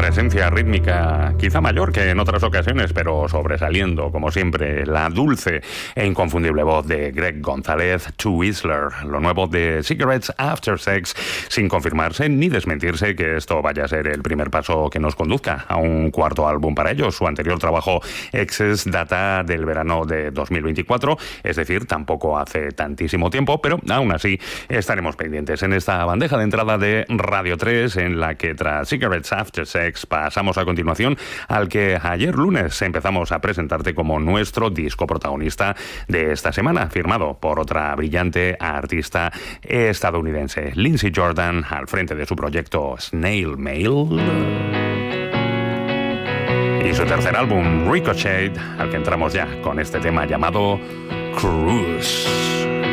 presencia rítmica quizá mayor que en otras ocasiones, pero sobresaliendo, como siempre, la dulce e inconfundible voz de Greg González, To Whistler, lo nuevo de Cigarettes After Sex, sin confirmarse ni desmentirse que esto vaya a ser el primer paso que nos conduzca a un cuarto álbum para ellos. Su anterior trabajo, Excess, data del verano de 2024, es decir, tampoco hace tantísimo tiempo, pero aún así estaremos pendientes en esta bandeja de entrada de Radio 3, en la que tras Cigarettes After Sex pasamos a continuación al que ayer lunes empezamos a presentarte como nuestro disco protagonista de esta semana, firmado por otra brillante artista estadounidense, Lindsey Jordan, al frente de su proyecto Snail Mail y su tercer álbum, Ricochet, al que entramos ya con este tema llamado Cruise.